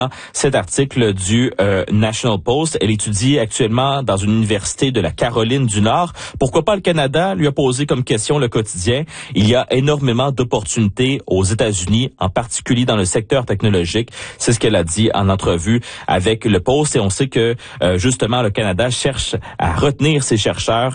cet article du National Post. Elle étudie actuellement dans une université de la Caroline du Nord. Pourquoi pas le Canada? Lui a posé comme question le quotidien. Il y a énormément d'opportunités aux États-Unis, en particulier dans le secteur technologique. C'est ce qu'elle a dit en entrevue avec le Post. Et on sait que justement le Canada cherche à retenir ses chercheurs,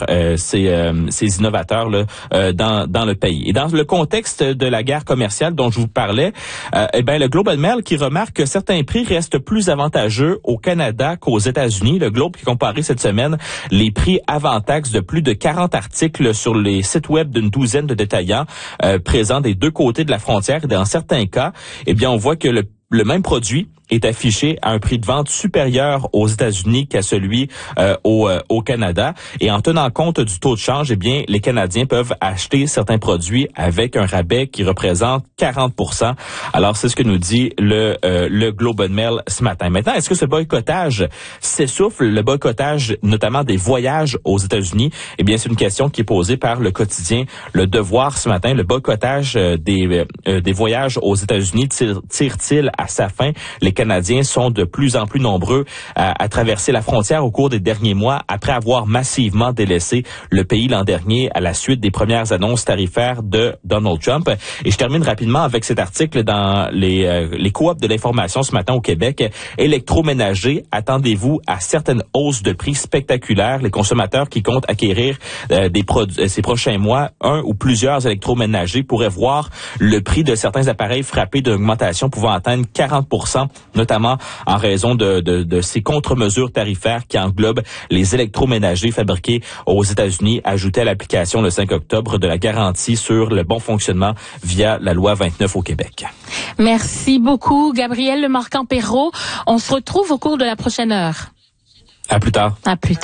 ses innovateurs là, dans le pays. Et dans le contexte de la guerre commerciale dont je vous parlais, le Globe and Mail qui remarque que certains prix restent plus avantageux au Canada qu'aux États-Unis. Le Globe qui comparait cette semaine les prix avant taxes de plus de 40 articles sur les sites web d'une douzaine de détaillants présents des deux côtés de la frontière. Et dans certains cas, on voit que le même produit est affiché à un prix de vente supérieur aux États-Unis qu'à celui au Canada. Et en tenant compte du taux de change, les Canadiens peuvent acheter certains produits avec un rabais qui représente 40%. Alors, c'est ce que nous dit le Globe and Mail ce matin. Maintenant, est-ce que ce boycottage s'essouffle, le boycottage notamment des voyages aux États-Unis? C'est une question qui est posée par le quotidien Le Devoir ce matin. Le boycottage des voyages aux États-Unis tire-t-il à sa fin? Les Canadiens sont de plus en plus nombreux à traverser la frontière au cours des derniers mois après avoir massivement délaissé le pays l'an dernier à la suite des premières annonces tarifaires de Donald Trump. Et je termine rapidement avec cet article dans les coops de l'information ce matin au Québec. Électroménager, attendez-vous à certaines hausses de prix spectaculaires. Les consommateurs qui comptent acquérir ces prochains mois un ou plusieurs électroménagers pourraient voir le prix de certains appareils frappé d'une augmentation pouvant atteindre 40%, notamment en raison de ces contre-mesures tarifaires qui englobent les électroménagers fabriqués aux États-Unis, ajoutés à l'application le 5 octobre de la garantie sur le bon fonctionnement via la loi 29 au Québec. Merci beaucoup, Gabriel Lemarquand-Perrault. On se retrouve au cours de la prochaine heure. À plus tard. À plus tard.